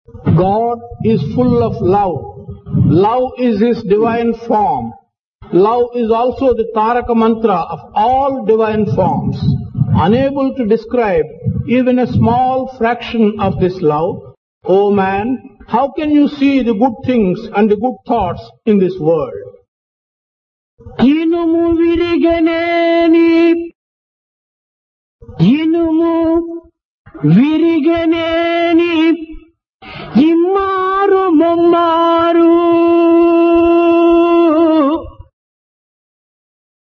God is full of love. Love is His divine form. Love is also the Taraka mantra of all divine forms. Unable to describe even a small fraction of this love, O man, how can you see the good things and the good thoughts in this world? ఇనుము విరిగనేని ఇనుము విరిగనేని ఇమ్మా